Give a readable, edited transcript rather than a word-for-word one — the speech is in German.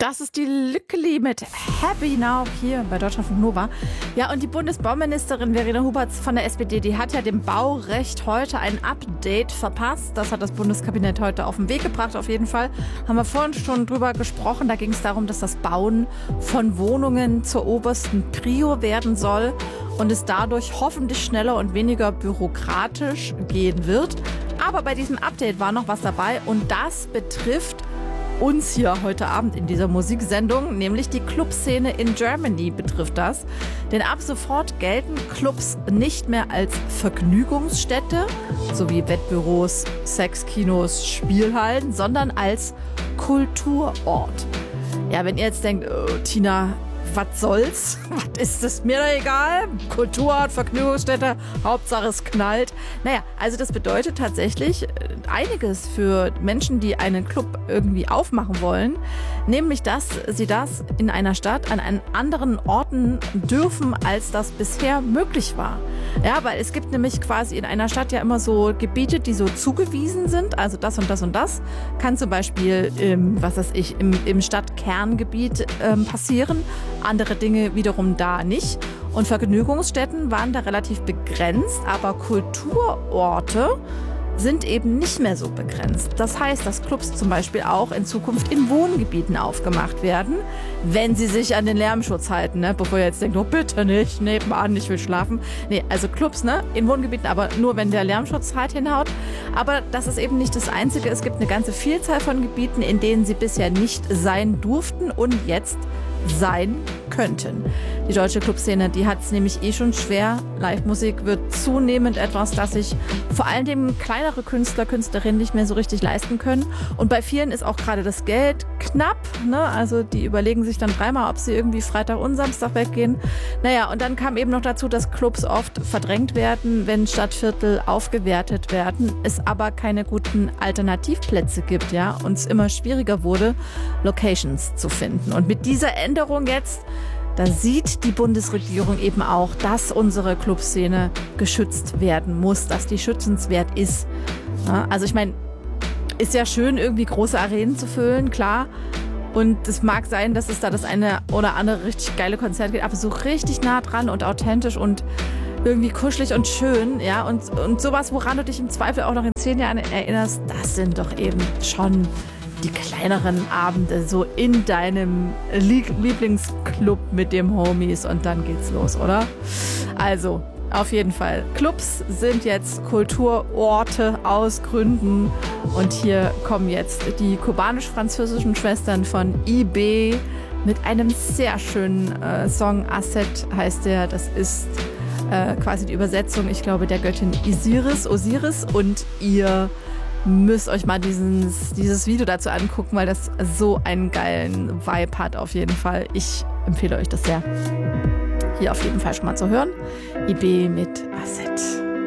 Das ist die Lückeli mit Happy Now hier bei Deutschlandfunk Nova. Ja, und die Bundesbauministerin Verena Huberts von der SPD, die hat ja dem Baurecht heute ein Update verpasst. Das hat das Bundeskabinett heute auf den Weg gebracht, auf jeden Fall. Haben wir vorhin schon drüber gesprochen. Da ging es darum, dass das Bauen von Wohnungen zur obersten Prio werden soll und es dadurch hoffentlich schneller und weniger bürokratisch gehen wird. Aber bei diesem Update war noch was dabei und das betrifft uns hier heute Abend in dieser Musiksendung, nämlich die Clubszene in Germany betrifft das. Denn ab sofort gelten Clubs nicht mehr als Vergnügungsstätte, sowie Wettbüros, Sexkinos, Spielhallen, sondern als Kulturort. Ja, wenn ihr jetzt denkt, oh, Tina, was soll's? Was ist es mir da egal? Kulturort, Vergnügungsstätte, Hauptsache es knallt. Naja, also das bedeutet tatsächlich einiges für Menschen, die einen Club irgendwie aufmachen wollen. Nämlich, dass sie das in einer Stadt an einen anderen Orten dürfen, als das bisher möglich war. Ja, weil es gibt nämlich quasi in einer Stadt ja immer so Gebiete, die so zugewiesen sind. Also das und das und das kann zum Beispiel im Stadtkerngebiet passieren. Andere Dinge wiederum da nicht. Und Vergnügungsstätten waren da relativ begrenzt, aber Kulturorte sind eben nicht mehr so begrenzt. Das heißt, dass Clubs zum Beispiel auch in Zukunft in Wohngebieten aufgemacht werden, wenn sie sich an den Lärmschutz halten, ne? Bevor ihr jetzt denkt, oh bitte nicht, nebenan, ich will schlafen. Nee, also Clubs, ne? In Wohngebieten, aber nur wenn der Lärmschutz halt hinhaut. Aber das ist eben nicht das Einzige. Es gibt eine ganze Vielzahl von Gebieten, in denen sie bisher nicht sein durften und jetzt sein könnten. Die deutsche Clubszene, die hat es nämlich schon schwer. Live-Musik wird zunehmend etwas, das sich vor allem kleinere Künstler, Künstlerinnen nicht mehr so richtig leisten können. Und bei vielen ist auch gerade das Geld knapp, ne? Also die überlegen sich dann dreimal, ob sie irgendwie Freitag und Samstag weggehen. Naja, und dann kam eben noch dazu, dass Clubs oft verdrängt werden, wenn Stadtviertel aufgewertet werden, es aber keine guten Alternativplätze gibt, ja, und es immer schwieriger wurde, Locations zu finden. Und mit dieser Änderung jetzt, da sieht die Bundesregierung eben auch, dass unsere Clubszene geschützt werden muss, dass die schützenswert ist. Ja, also ich meine, ist ja schön, irgendwie große Arenen zu füllen, klar. Und es mag sein, dass es da das eine oder andere richtig geile Konzert gibt, aber so richtig nah dran und authentisch und irgendwie kuschelig und schön, ja. Und sowas, woran du dich im Zweifel auch noch in 10 Jahren erinnerst, das sind doch eben schon die kleineren Abende so in deinem Lieblingsclub mit dem Homies und dann geht's los, oder? Also, auf jeden Fall. Clubs sind jetzt Kulturorte aus Gründen und hier kommen jetzt die kubanisch-französischen Schwestern von IB mit einem sehr schönen Song. Asset heißt der. Das ist quasi die Übersetzung, ich glaube, der Göttin Osiris und ihr müsst euch mal dieses Video dazu angucken, weil das so einen geilen Vibe hat auf jeden Fall. Ich empfehle euch das sehr. Hier auf jeden Fall schon mal zu hören. IB mit Asset.